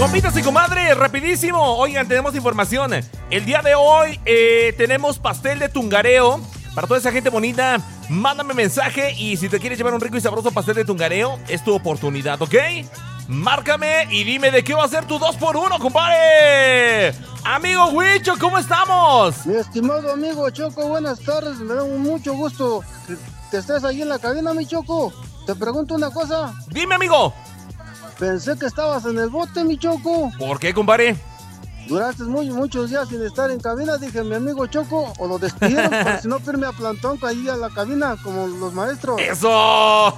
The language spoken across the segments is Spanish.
Compitas y comadre, rapidísimo. Oigan, tenemos información. El día de hoy tenemos pastel de tungareo. Para toda esa gente bonita, mándame mensaje y si te quieres llevar un rico y sabroso pastel de tungareo, es tu oportunidad, ¿ok? Márcame y dime de qué va a ser tu 2x1, compadre. Amigo Huicho, ¿cómo estamos? Mi estimado amigo Choco, buenas tardes. Me da mucho gusto que estés ahí en la cabina, mi Choco. Te pregunto una cosa. Dime, amigo. Pensé que estabas en el bote, mi Choco. ¿Por qué, compadre? Duraste muchos días sin estar en cabina. Dije, mi amigo Choco, o lo despidieron, porque si no firme a plantón ahí a la cabina, como los maestros. ¡Eso!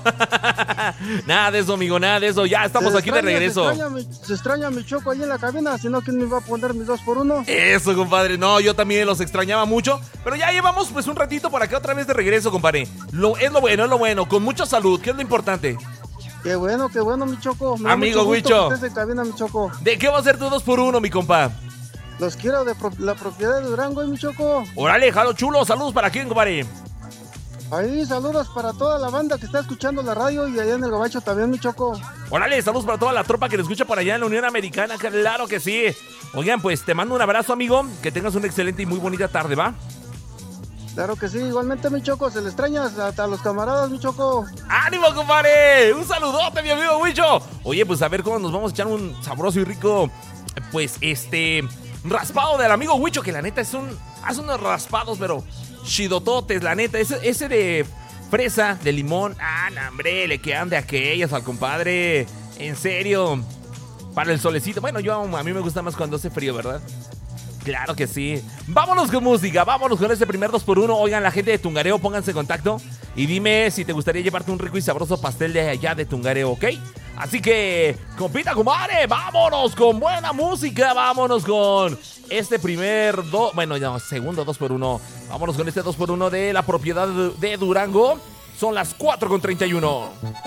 Nada de eso, amigo, nada de eso. Ya estamos aquí de regreso. Se extraña mi Choco ahí en la cabina, si no, ¿quién me va a poner mis 2x1? Eso, compadre. No, yo también los extrañaba mucho. Pero ya llevamos pues un ratito por acá otra vez de regreso, compadre. Es lo bueno. Con mucha salud, que es lo importante. Qué bueno, mi Choco. Amigo Huicho. En cabina, mi Choco. ¿De qué va a ser tu 2x1, mi compa? Los quiero de la propiedad de Durango, mi Choco. Órale, jalo chulo. Saludos para quién, compadre. Ahí, saludos para toda la banda que está escuchando la radio y allá en el Gabacho también, mi Choco. Órale, saludos para toda la tropa que nos escucha por allá en la Unión Americana. Claro que sí. Oigan, pues te mando un abrazo, amigo. Que tengas una excelente y muy bonita tarde, ¿va? Claro que sí, igualmente, mi Choco, se le extraña hasta a los camaradas, mi Choco. ¡Ánimo, compadre! ¡Un saludote, mi amigo Huicho! Oye, pues a ver cómo nos vamos a echar un sabroso y rico, pues, raspado del amigo Huicho, que la neta hace unos raspados, pero chidototes, la neta. Ese de fresa, de limón, no, hombre, le quedan de aquellas al compadre. En serio, para el solecito. Bueno, a mí me gusta más cuando hace frío, ¿verdad? Claro que sí. Vámonos con música, vámonos con ese primer 2x1. Oigan, la gente de Tungareo, pónganse en contacto y dime si te gustaría llevarte un rico y sabroso pastel de allá de Tungareo, ¿ok? Así que, compita, comadre, vámonos con buena música. Vámonos con este segundo 2x1. Vámonos con este 2x1 de la propiedad de Durango. Son las 4:31.